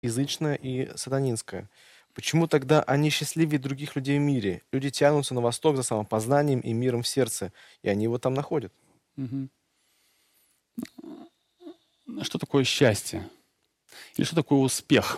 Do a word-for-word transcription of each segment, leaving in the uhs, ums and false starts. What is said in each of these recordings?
язычное и сатанинское. Почему тогда они счастливее других людей в мире? Люди тянутся на восток за самопознанием и миром в сердце, и они его там находят. Мгм. Что такое счастье? Или что такое успех?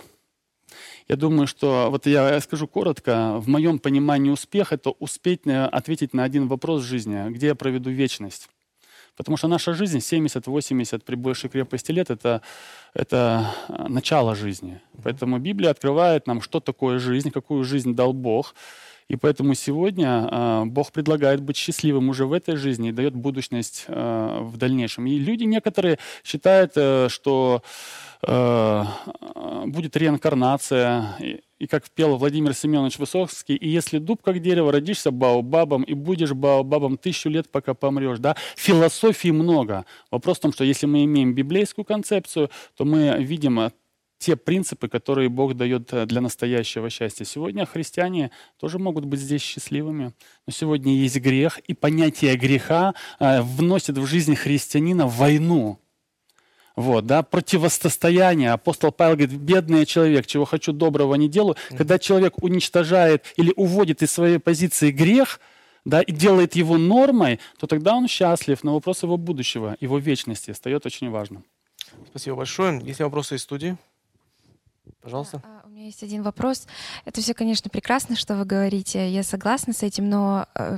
Я думаю, что, вот я скажу коротко, в моем понимании успех — это успеть на- ответить на один вопрос в жизни, где я проведу вечность. Потому что наша жизнь семьдесят-восемьдесят при большей крепости лет — это, это а, начало жизни. Поэтому Библия открывает нам, что такое жизнь, какую жизнь дал Бог. И поэтому сегодня а, Бог предлагает быть счастливым уже в этой жизни и дает будущность а, в дальнейшем. И люди некоторые считают, э, что э, будет реинкарнация. И, и как пел Владимир Семенович Высоцкий: «И если дуб, как дерево, родишься баобабом, и будешь баобабом тысячу лет, пока помрешь». Да? Философии много. Вопрос в том, что если мы имеем библейскую концепцию, то мы видим э, те принципы, которые Бог дает э, для настоящего счастья. Сегодня христиане тоже могут быть здесь счастливыми. Но сегодня есть грех, и понятие греха э, вносит в жизнь христианина войну. Вот, да, противостояние. Апостол Павел говорит: бедный человек, чего хочу, доброго не делаю. Mm-hmm. Когда человек уничтожает или уводит из своей позиции грех, да, и делает его нормой, то тогда он счастлив, но вопрос его будущего, его вечности встает очень важным. Спасибо большое. Есть ли вопросы из студии? Пожалуйста. Да, у меня есть один вопрос. Это все, конечно, прекрасно, что вы говорите. Я согласна с этим, но э,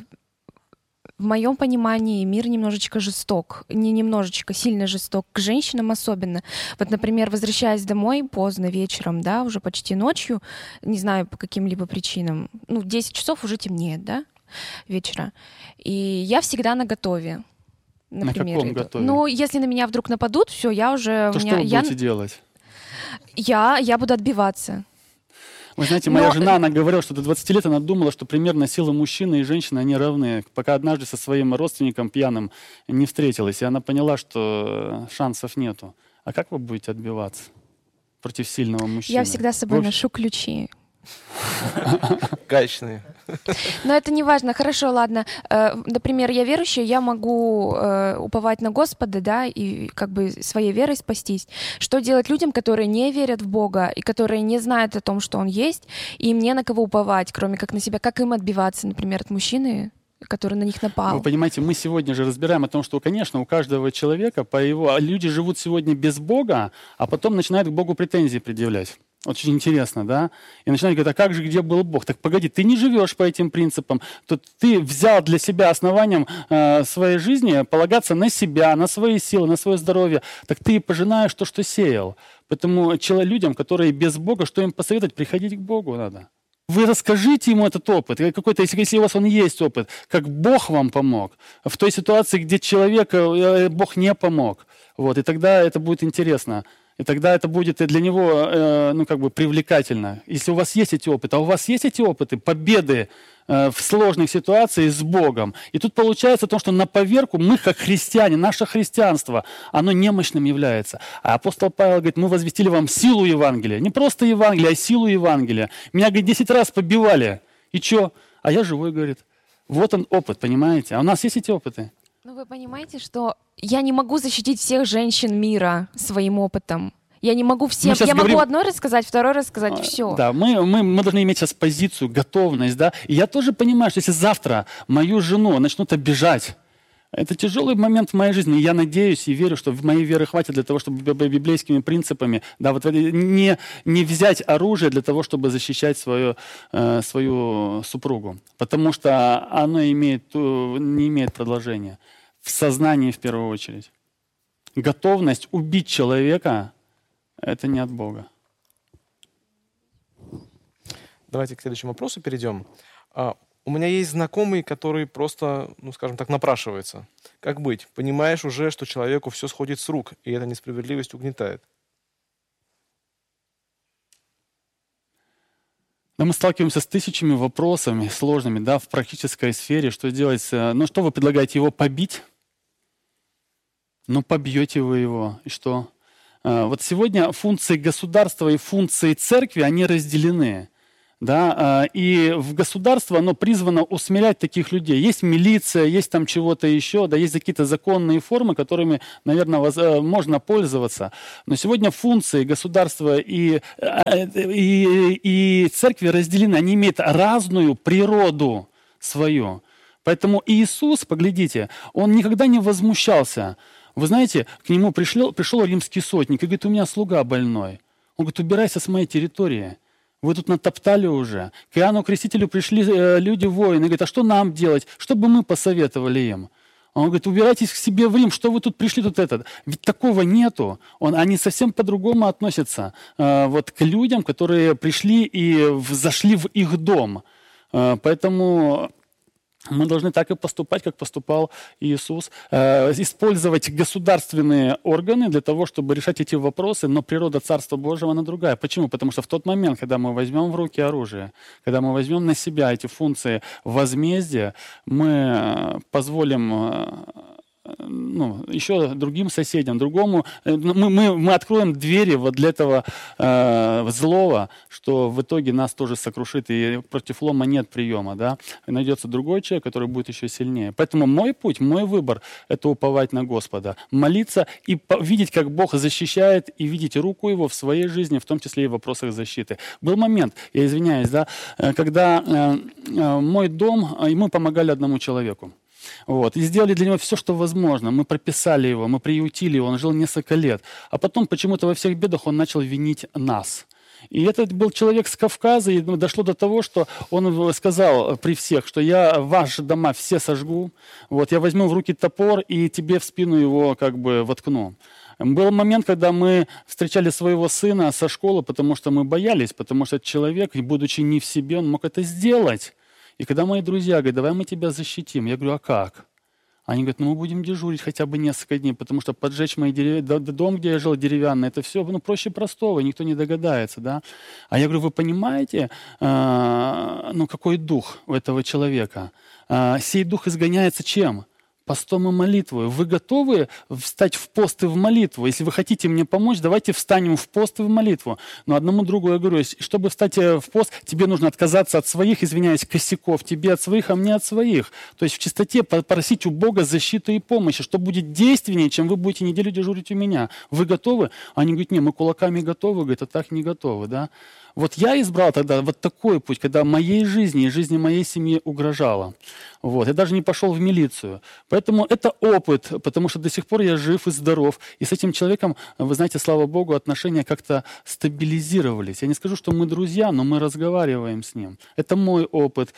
в моем понимании мир немножечко жесток. Не немножечко, сильно жесток. К женщинам особенно. Вот, например, возвращаясь домой поздно вечером, да, уже почти ночью, не знаю, по каким-либо причинам, ну, десять часов уже темнеет, да, вечера. И я всегда наготове. Например, на каком готове? Ну, если на меня вдруг нападут, все, я уже... То у меня, что вы я... будете делать? Я, я буду отбиваться. Вы знаете, моя Но... жена, она говорила, что до двадцати лет она думала, что примерно силы мужчины и женщины, они равны. Пока однажды со своим родственником пьяным не встретилась, и она поняла, что шансов нету. А как вы будете отбиваться против сильного мужчины? Я всегда с собой Вы... ношу ключи. Качественные. Но это не важно. Хорошо, ладно. Например, я верующая, я могу уповать на Господа, да, и как бы своей верой спастись. Что делать людям, которые не верят в Бога и которые не знают о том, что Он есть, и им не на кого уповать, кроме как на себя? Как им отбиваться, например, от мужчины, который на них напал? Вы понимаете, мы сегодня же разбираем о том, что, конечно, у каждого человека по его... Люди живут сегодня без Бога, а потом начинают к Богу претензии предъявлять. Очень интересно, да? И начинают говорить: а как же, где был Бог? Так погоди, ты не живешь по этим принципам. То ты взял для себя основанием э, своей жизни полагаться на себя, на свои силы, на свое здоровье. Так ты пожинаешь то, что сеял. Поэтому человек, людям, которые без Бога, что им посоветовать? Приходить к Богу надо. Вы расскажите ему этот опыт, какой-то, если, если у вас он есть опыт, как Бог вам помог, в той ситуации, где человеку Бог не помог. Вот, и тогда это будет интересно. И тогда это будет для него э, ну, как бы привлекательно. Если у вас есть эти опыты, а у вас есть эти опыты победы э, в сложных ситуациях с Богом. И тут получается то, что на поверку мы, как христиане, наше христианство, оно немощным является. А апостол Павел говорит: мы возвестили вам силу Евангелия. Не просто Евангелие, а силу Евангелия. Меня, говорит, десять раз побивали. И что? А я живой, говорит. Вот он опыт, понимаете? А у нас есть эти опыты? Ну, вы понимаете, что я не могу защитить всех женщин мира своим опытом. Я не могу всем... Я говорим... могу одной рассказать, второй рассказать, и все. Да, мы, мы, мы должны иметь сейчас позицию, готовность, да. И я тоже понимаю, что если завтра мою жену начнут обижать, это тяжелый момент в моей жизни. И я надеюсь и верю, что моей веры хватит для того, чтобы библейскими принципами, да, вот не, не взять оружие для того, чтобы защищать свою, э, свою супругу. Потому что оно имеет, не имеет продолжения. В сознании в первую очередь. Готовность убить человека — это не от Бога. Давайте к следующему вопросу перейдем. У меня есть знакомый, который просто, ну, скажем так, напрашивается. Как быть? Понимаешь уже, что человеку все сходит с рук, и эта несправедливость угнетает. Да, мы сталкиваемся с тысячами вопросами сложными, да, в практической сфере. Что делать? Ну, что вы предлагаете? Его побить? Ну, побьете вы его. И что? Вот сегодня функции государства и функции церкви, они разделены. Да, и в государство оно призвано усмирять таких людей. Есть милиция, есть там чего-то еще, да, есть какие-то законные формы, которыми, наверное, можно пользоваться. Но сегодня функции государства и, и, и церкви разделены, они имеют разную природу свою. Поэтому Иисус, поглядите, он никогда не возмущался. Вы знаете, к нему пришел, пришел римский сотник и говорит: у меня слуга больной. Он говорит: убирайся с моей территории. Вы тут натоптали уже. К Иоанну Крестителю пришли э, люди-воины. Говорят: а что нам делать? Что бы мы посоветовали им? Он говорит: убирайтесь к себе в Рим. Что вы тут пришли, тут этот? Ведь такого нету. Он, они совсем по-другому относятся э, вот, к людям, которые пришли и в, зашли в их дом. Э, поэтому... Мы должны так и поступать, как поступал Иисус, э, использовать государственные органы для того, чтобы решать эти вопросы, но природа Царства Божьего, она другая. Почему? Потому что в тот момент, когда мы возьмем в руки оружие, когда мы возьмем на себя эти функции возмездия, мы позволим... ну, еще другим соседям, другому, мы, мы, мы откроем двери вот для этого э, злого, что в итоге нас тоже сокрушит, и против лома нет приема, да, и найдется другой человек, который будет еще сильнее. Поэтому мой путь, мой выбор — это уповать на Господа, молиться и видеть, как Бог защищает, и видеть руку Его в своей жизни, в том числе и в вопросах защиты. Был момент, я извиняюсь, да, когда э, э, мой дом, и мы помогали одному человеку. Вот. И сделали для него все, что возможно. Мы прописали его, мы приютили его, он жил несколько лет. А потом почему-то во всех бедах он начал винить нас. И этот был человек с Кавказа, и дошло до того, что он сказал при всех, что я ваши дома все сожгу, вот, я возьму в руки топор и тебе в спину его как бы воткну. Был момент, когда мы встречали своего сына со школы, потому что мы боялись, потому что человек, будучи не в себе, он мог это сделать. И когда мои друзья говорят: давай мы тебя защитим, я говорю: а как? Они говорят: ну мы будем дежурить хотя бы несколько дней, потому что поджечь мой дерев... дом, где я жил, деревянный, это все ну, проще простого, никто не догадается. Да? А я говорю: вы понимаете, э, ну, какой дух у этого человека? Э, сей дух изгоняется чем? Постом и молитвой. Вы готовы встать в пост и в молитву? Если вы хотите мне помочь, давайте встанем в пост и в молитву. Но одному другу я говорю: чтобы встать в пост, тебе нужно отказаться от своих, извиняюсь, косяков, тебе от своих, а мне от своих. То есть в чистоте попросить у Бога защиты и помощи, что будет действеннее, чем вы будете неделю дежурить у меня. Вы готовы? Они говорят: не, мы кулаками готовы, говорят, а так не готовы. Да? Вот я избрал тогда вот такой путь, когда моей жизни и жизни моей семьи угрожало. Вот. Я даже не пошел в милицию. Поэтому это опыт, потому что до сих пор я жив и здоров. И с этим человеком, вы знаете, слава Богу, отношения как-то стабилизировались. Я не скажу, что мы друзья, но мы разговариваем с ним. Это мой опыт.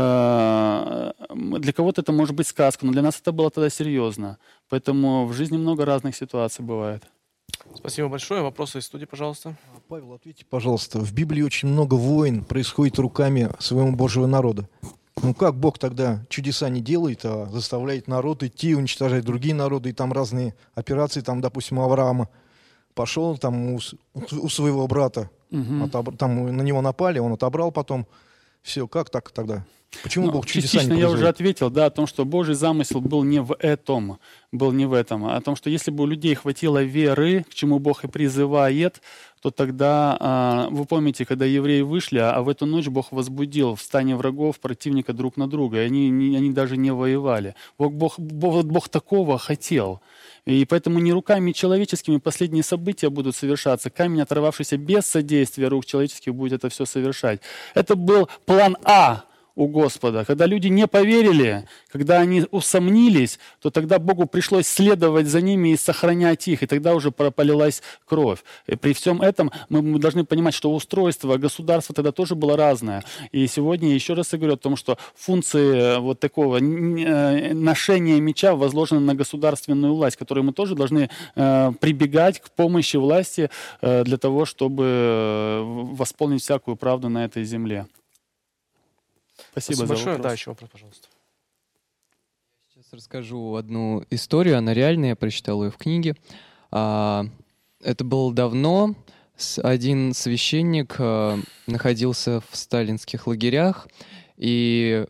Для кого-то это может быть сказка, но для нас это было тогда серьезно. Поэтому в жизни много разных ситуаций бывает. Спасибо большое. Вопросы из студии, пожалуйста. Павел, ответьте, пожалуйста. В Библии очень много войн происходит руками своего Божьего народа. Ну как Бог тогда чудеса не делает, а заставляет народ идти, уничтожать другие народы, и там разные операции, там, допустим, Авраама пошел там у, у своего брата, угу. отобр, там на него напали, он отобрал потом. Все, как так тогда? Почему ну, Бог чудеса не производит? Я уже ответил, да, о том, что Божий замысел был не в этом, был не в этом, а о том, что если бы у людей хватило веры, к чему Бог и призывает, то тогда, вы помните, когда евреи вышли, а в эту ночь Бог возбудил в стане врагов противника друг на друга, и они, они даже не воевали. Бог, Бог, Бог, Бог такого хотел. И поэтому не руками человеческими последние события будут совершаться. Камень, оторвавшийся без содействия рук человеческих, будет это все совершать. Это был план А у Господа. Когда люди не поверили, когда они усомнились, то тогда Богу пришлось следовать за ними и сохранять их, и тогда уже полилась кровь. И при всем этом мы должны понимать, что устройство государства тогда тоже было разное. И сегодня еще раз я говорю о том, что функции вот такого ношения меча возложены на государственную власть, которой мы тоже должны прибегать к помощи власти для того, чтобы восполнить всякую правду на этой земле. Спасибо, Спасибо за большое. вопрос. Да, еще вопрос, пожалуйста. Сейчас расскажу одну историю, она реальная, я прочитал ее в книге. Это было давно. Один священник находился в сталинских лагерях, и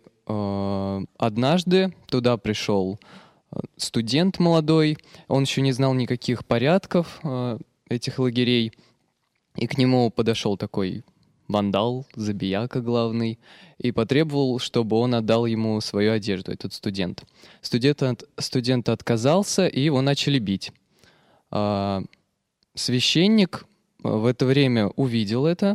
однажды туда пришел студент молодой, он еще не знал никаких порядков этих лагерей, и к нему подошел такой вандал, забияка главный, и потребовал, чтобы он отдал ему свою одежду, этот студент. Студент, от- студент отказался, и его начали бить. А, священник а, в это время увидел это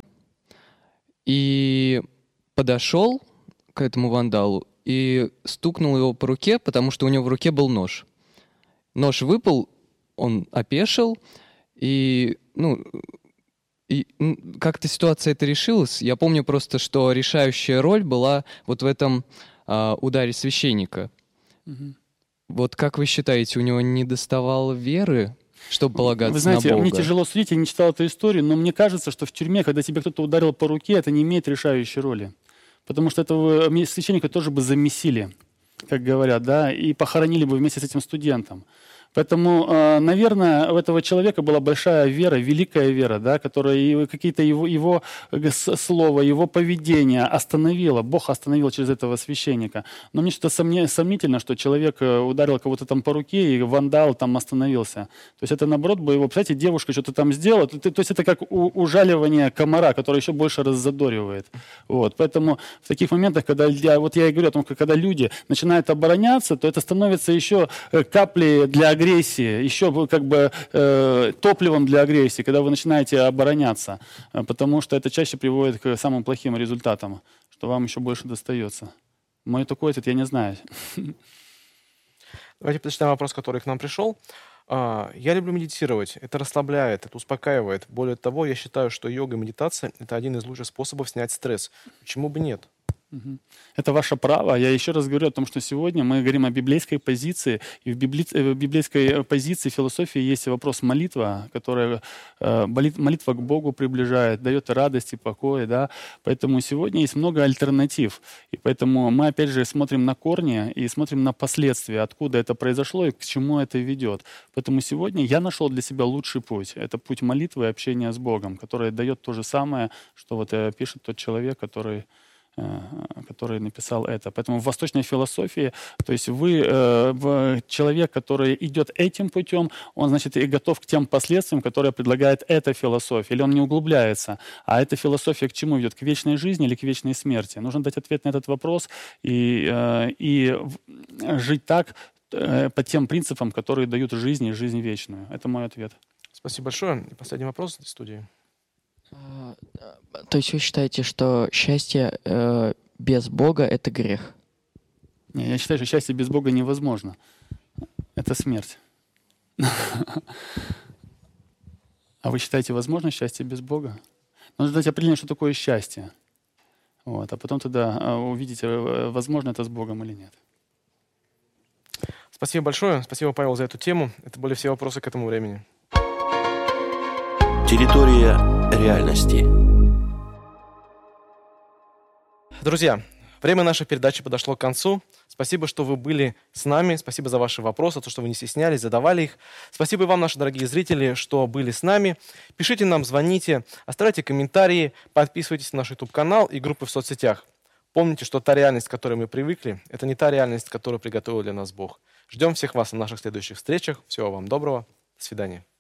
и подошел к этому вандалу и стукнул его по руке, потому что у него в руке был нож. Нож выпал, он опешил, и, ну, и м, как-то ситуация эта решилась. Я помню просто, что решающая роль была вот в этом а, ударе священника. Мгм. Вот как вы считаете, у него не доставало веры, чтобы полагаться Вы знаете, на Бога? мне тяжело судить, я не читал эту историю, но мне кажется, что в тюрьме, когда тебя кто-то ударил по руке, это не имеет решающей роли. Потому что этого ме- священника тоже бы замесили, как говорят, да, и похоронили бы вместе с этим студентом. Поэтому, э, наверное, у этого человека была большая вера, великая вера, да, которая и какие-то его, его э, с- слова, его поведение остановило. Бог остановил через этого священника. Но мне что-то сомне- сомнительно, что человек э, ударил кого-то там по руке, и вандал там остановился. То есть это, наоборот, бы его, представляете, девушка что-то там сделала. То, то есть это как у- ужаливание комара, который еще больше раззадоривает. Вот. Поэтому в таких моментах, когда я, вот я и говорю о том, что когда люди начинают обороняться, то это становится еще э, каплей для агрессии, еще бы как бы э, топливом для агрессии, когда вы начинаете обороняться, Э, потому что это чаще приводит к самым плохим результатам, что вам еще больше достается. Мой такой ответ, я не знаю. Давайте прочитаем вопрос, который к нам пришел. А, Я люблю медитировать. Это расслабляет, это успокаивает. Более того, я считаю, что йога и медитация — это один из лучших способов снять стресс. Почему бы нет? Мгм. Это ваше право. Я еще раз говорю о том, что сегодня мы говорим о библейской позиции. И в, библи... э, в библейской позиции философии есть вопрос молитва, которая э, молит- молитва к Богу приближает, дает радость и покой. Да? Поэтому сегодня есть много альтернатив. И поэтому мы опять же смотрим на корни и смотрим на последствия, откуда это произошло и к чему это ведет. Поэтому сегодня я нашел для себя лучший путь. Это путь молитвы и общения с Богом, который дает то же самое, что вот э, пишет тот человек, который э, который написал это. Поэтому в восточной философии, то есть вы, э, в- человек, который идет этим путем, он, значит, и готов к тем последствиям, которые предлагает эта философия, или он не углубляется. А эта философия к чему ведет? К вечной жизни или к вечной смерти? Нужно дать ответ на этот вопрос и, э, и в- жить так, э, по тем принципам, которые дают жизнь и жизнь вечную. Это мой ответ. Спасибо большое. И последний вопрос из студии. А, а, То есть вы считаете, что счастье э, без Бога — это грех? Не, я считаю, что счастье без Бога невозможно. Это смерть. А вы считаете, возможно счастье без Бога? Нужно дать определение, что такое счастье. Вот, а потом тогда а, увидите, э, возможно это с Богом или нет. Спасибо большое. Спасибо, Павел, за эту тему. Это были все вопросы к этому времени. Территория реальности. Друзья, время нашей передачи подошло к концу. Спасибо, что вы были с нами. Спасибо за ваши вопросы, за то, что вы не стеснялись, задавали их. Спасибо и вам, наши дорогие зрители, что были с нами. Пишите нам, звоните, оставляйте комментарии, подписывайтесь на наш YouTube-канал и группы в соцсетях. Помните, что та реальность, к которой мы привыкли, это не та реальность, которую приготовил для нас Бог. Ждем всех вас на наших следующих встречах. Всего вам доброго. До свидания.